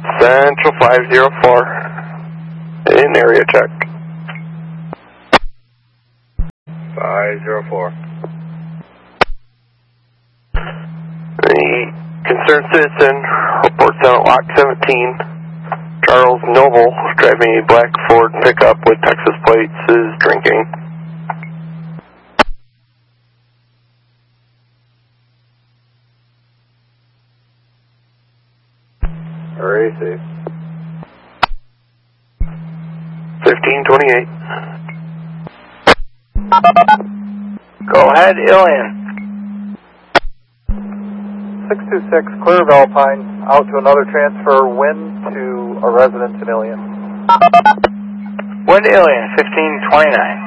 Central 504. In area check. 504. The concerned citizen reports on Lock 17. Charles Noble, driving a black Ford pickup with Texas plates, is drinking. Very safe. 1528. Go ahead, Ilion. 626, clear of Alpine, out to another transfer, wind to a residence in Ilion. Wind Ilion, 1529.